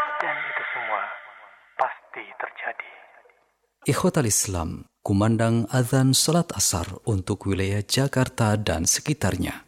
Dan itu semua pasti terjadi. Ikhwatal Islam, kumandang azan salat asar untuk wilayah Jakarta dan sekitarnya.